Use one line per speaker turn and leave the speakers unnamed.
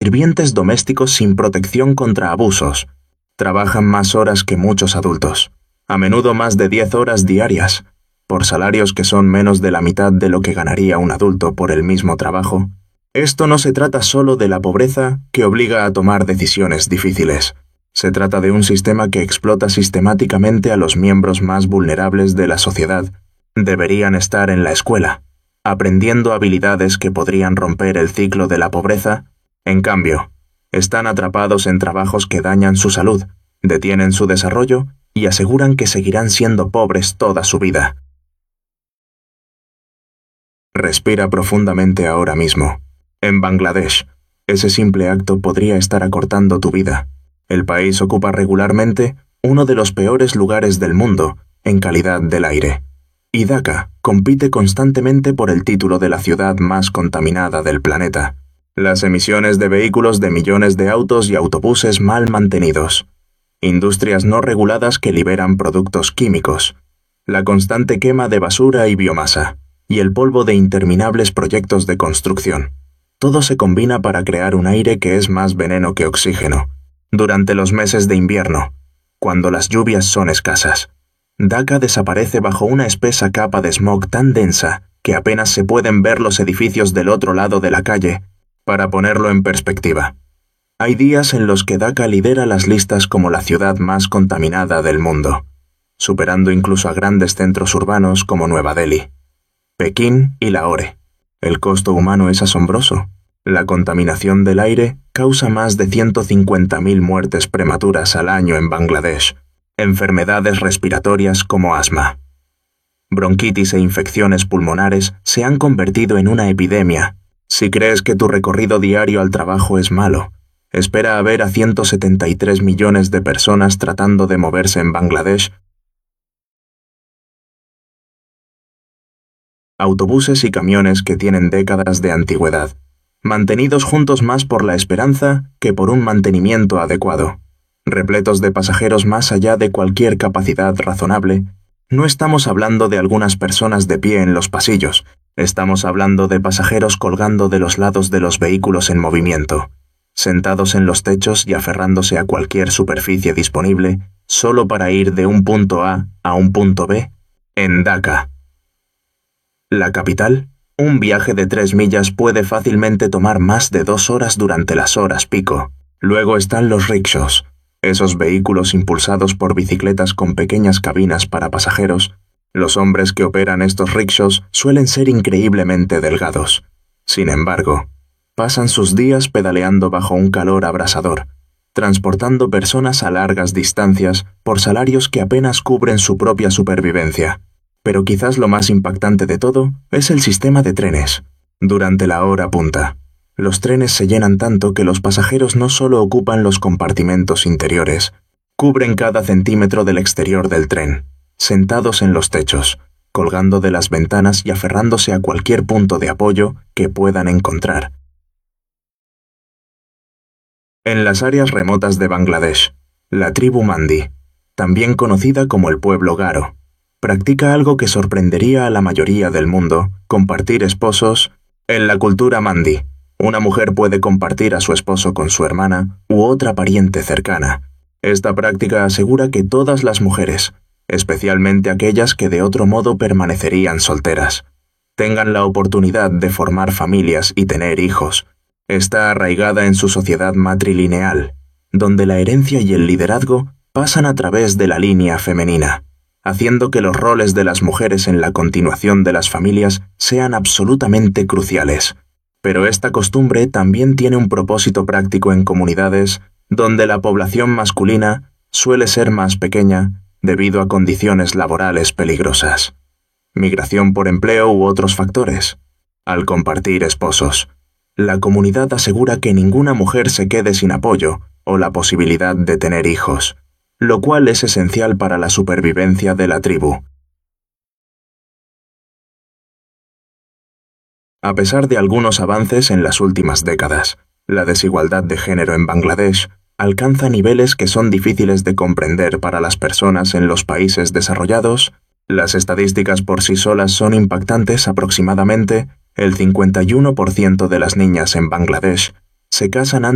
sirvientes domésticos sin protección contra abusos. Trabajan más horas que muchos adultos, a menudo más de 10 horas diarias, por salarios que son menos de la mitad de lo que ganaría un adulto por el mismo trabajo. Esto no se trata solo de la pobreza que obliga a tomar decisiones difíciles. Se trata de un sistema que explota sistemáticamente a los miembros más vulnerables de la sociedad. Deberían estar en la escuela, aprendiendo habilidades que podrían romper el ciclo de la pobreza. En cambio, están atrapados en trabajos que dañan su salud, detienen su desarrollo y aseguran que seguirán siendo pobres toda su vida. Respira profundamente ahora mismo. En Bangladesh, ese simple acto podría estar acortando tu vida. El país ocupa regularmente uno de los peores lugares del mundo en calidad del aire. Y Dhaka compite constantemente por el título de la ciudad más contaminada del planeta. Las emisiones de vehículos de millones de autos y autobuses mal mantenidos. Industrias no reguladas que liberan productos químicos. La constante quema de basura y biomasa. Y el polvo de interminables proyectos de construcción. Todo se combina para crear un aire que es más veneno que oxígeno. Durante los meses de invierno, cuando las lluvias son escasas, Dhaka desaparece bajo una espesa capa de smog tan densa que apenas se pueden ver los edificios del otro lado de la calle. Para ponerlo en perspectiva, hay días en los que Dhaka lidera las listas como la ciudad más contaminada del mundo, superando incluso a grandes centros urbanos como Nueva Delhi, Pekín y Lahore. El costo humano es asombroso. La contaminación del aire causa más de 150.000 muertes prematuras al año en Bangladesh. Enfermedades respiratorias como asma, bronquitis e infecciones pulmonares se han convertido en una epidemia. Si crees que tu recorrido diario al trabajo es malo, espera a ver a 173 millones de personas tratando de moverse en Bangladesh. Autobuses y camiones que tienen décadas de antigüedad, mantenidos juntos más por la esperanza que por un mantenimiento adecuado, repletos de pasajeros más allá de cualquier capacidad razonable. No estamos hablando de algunas personas de pie en los pasillos, estamos hablando de pasajeros colgando de los lados de los vehículos en movimiento, sentados en los techos y aferrándose a cualquier superficie disponible, solo para ir de un punto A a un punto B, en Dhaka. La capital, un viaje de 3 millas puede fácilmente tomar más de 2 horas durante las horas pico. Luego están los rickshaws, esos vehículos impulsados por bicicletas con pequeñas cabinas para pasajeros. Los hombres que operan estos rickshaws suelen ser increíblemente delgados. Sin embargo, pasan sus días pedaleando bajo un calor abrasador, transportando personas a largas distancias por salarios que apenas cubren su propia supervivencia. Pero quizás lo más impactante de todo es el sistema de trenes. Durante la hora punta, los trenes se llenan tanto que los pasajeros no solo ocupan los compartimentos interiores, cubren cada centímetro del exterior del tren, sentados en los techos, colgando de las ventanas y aferrándose a cualquier punto de apoyo que puedan encontrar. En las áreas remotas de Bangladesh, la tribu Mandi, también conocida como el pueblo Garo, practica algo que sorprendería a la mayoría del mundo: compartir esposos. En la cultura Mandi, una mujer puede compartir a su esposo con su hermana u otra pariente cercana. Esta práctica asegura que todas las mujeres, especialmente aquellas que de otro modo permanecerían solteras, tengan la oportunidad de formar familias y tener hijos. Está arraigada en su sociedad matrilineal, donde la herencia y el liderazgo pasan a través de la línea femenina, haciendo que los roles de las mujeres en la continuación de las familias sean absolutamente cruciales. Pero esta costumbre también tiene un propósito práctico en comunidades donde la población masculina suele ser más pequeña debido a condiciones laborales peligrosas, migración por empleo u otros factores. Al compartir esposos, la comunidad asegura que ninguna mujer se quede sin apoyo o la posibilidad de tener hijos, lo cual es esencial para la supervivencia de la tribu. A pesar de algunos avances en las últimas décadas, la desigualdad de género en Bangladesh alcanza niveles que son difíciles de comprender para las personas en los países desarrollados. Las estadísticas por sí solas son impactantes. Aproximadamente el 51% de las niñas en Bangladesh se casan antes